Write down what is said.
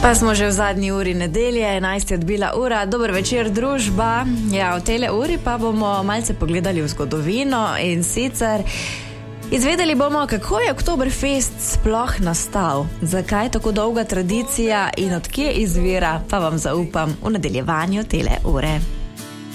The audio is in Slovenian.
Pa smo že v zadnji uri nedelje, 11 je odbila ura. Dober večer, družba. Ja, v tele uri pa bomo malce pogledali v zgodovino in sicer izvedeli bomo, kako je Oktoberfest sploh nastal, zakaj je tako dolga tradicija in od kje izvira, pa vam zaupam v nadaljevanju tele ure.